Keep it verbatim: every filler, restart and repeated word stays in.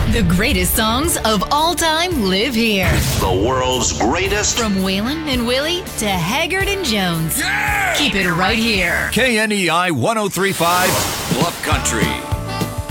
The greatest songs of all time live here. The world's greatest. From Waylon and Willie to Haggard and Jones. Yeah! Keep it right here. K N E I one oh three point five, Bluff Country.